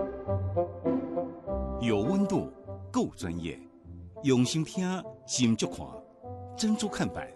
有温度，够专业，用心听，心就看，珍珠看板。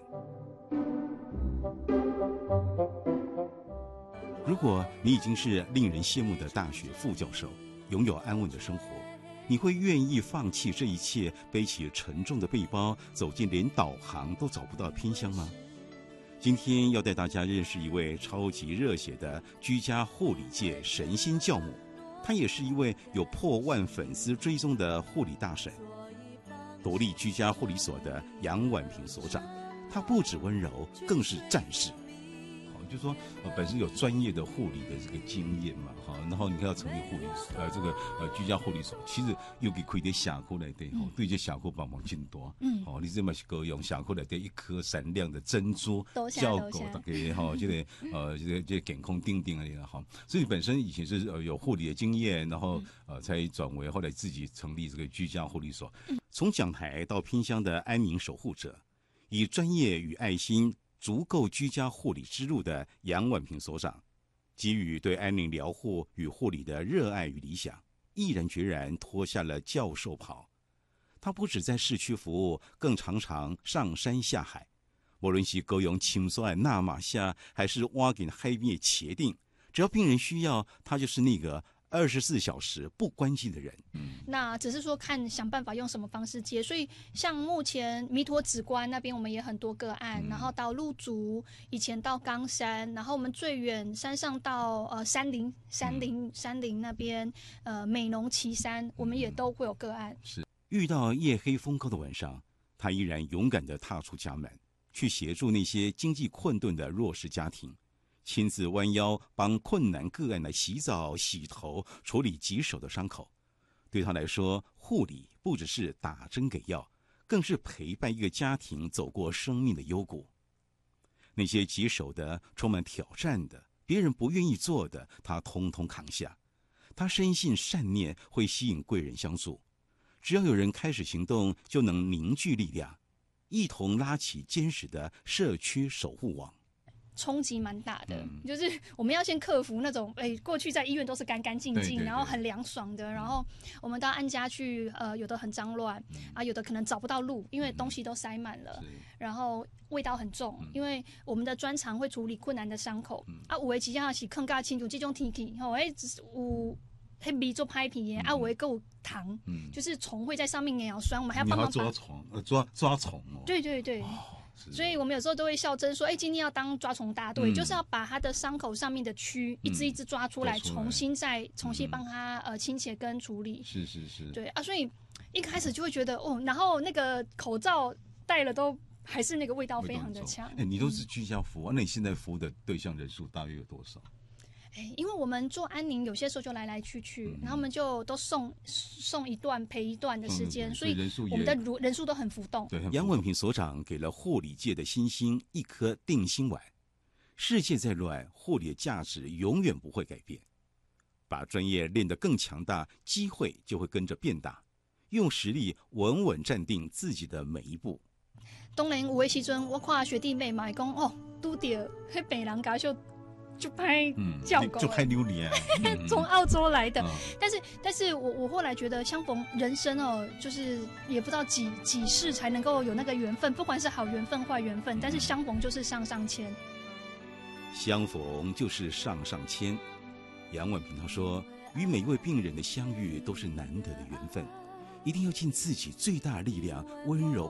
如果你已经是令人羡慕的大学副教授，拥有安稳的生活，你会愿意放弃这一切，背起沉重的背包，走进连导航都找不到的偏乡吗？今天要带大家认识一位超级热血的居家护理界神仙教母，他也是一位有破万粉丝追踪的护理大神，独立居家护理所的杨婉萍所长。他不止温柔，更是战士。就说本身有专业的护理的这个经验嘛，哈，然后你看要成立护理这个居家护理所，其实又给开点社区来对，对这社区帮忙真多，你这么是够用社区来对一颗闪亮的珍珠，照顾大家哈，这个健康定定的哈，所以本身以前是有护理的经验，然后才转为后来自己成立这个居家护理所，从讲台到偏乡的安宁守护者，以专业与爱心足够居家护理之路的杨婉萍所长，给予对安宁疗护与护理的热爱与理想，毅然决然脱下了教授袍。他不止在市区服务，更常常上山下海，无论是高雄青山的纳马夏，还是挖紧海边茄定，只要病人需要，他就是那个24小时不关机的人。 那只是说看想办法用什么方式接，所以像目前弥陀止观那边我们也很多个案，然后到鹿竹，以前到冈山，然后我们最远山上到山林那边美浓旗山，我们也都会有个案。 是遇到夜黑风高的晚上，他依然勇敢地踏出家门，去协助那些经济困顿的弱势家庭，亲自弯腰帮困难个案来洗澡、洗头，处理棘手的伤口。对他来说，护理不只是打针给药，更是陪伴一个家庭走过生命的幽谷。那些棘手的、充满挑战的、别人不愿意做的，他通通扛下。他深信善念会吸引贵人相助，只要有人开始行动，就能凝聚力量，一同拉起坚实的社区守护网。 冲击蛮大的，就是我们要先克服那种，过去在医院都是干干净净，然后很凉爽的，然后我们到安家去，有的很脏乱，有的可能找不到路，因为东西都塞满了，然后味道很重，因为我们的专长会处理困难的伤口，有的真正是更加清楚这种天气，有黑味做拍皮耶，有的还有糖，就是虫会在上面咬酸，我们还要帮忙抓虫，抓虫哦， 对。所以我们有时候都会笑称说，今天要当抓虫大队，就是要把他的伤口上面的蛆一只一只抓出来，重新帮他清洁跟处理。 是， 对啊，所以一开始就会觉得然后那个口罩戴了都还是那个味道非常的强。 你都是居家服务，那你现在服务的对象人数大约有多少？ 因为我们做安宁，有些时候就来来去去，然后我们就都送一段陪一段的时间，所以我们的人数都很浮动。 杨婉萍所长给了护理界的新星一颗定心丸，世界再乱，护理的价值永远不会改变。把专业练得更强大，机会就会跟着变大，用实力稳稳站定自己的每一步。 当然有的时阵，我看学弟妹嘛会讲拄到迄病人家就拍教狗， 就拍榴莲从澳洲来的。但是我后来觉得，相逢人生就是也不知道几世才能够有那个缘分，不管是好缘分坏缘分，但是相逢就是上签。 相逢就是上签。杨婉萍她说，与每一位病人的相遇都是难得的缘分，一定要尽自己最大的力量，温柔